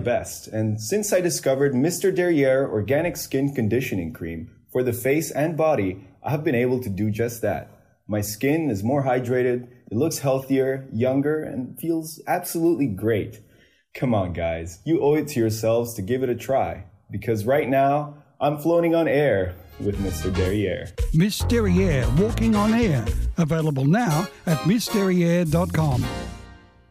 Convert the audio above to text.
best, and since I discovered Mr. Derriere Organic Skin Conditioning Cream for the face and body, I have been able to do just that. My skin is more hydrated, it looks healthier, younger, and feels absolutely great. Come on, guys, you owe it to yourselves to give it a try, because right now, I'm floating on air with Mr. Derriere. Miss Derriere, Walking on Air. Available now at missderriere.com.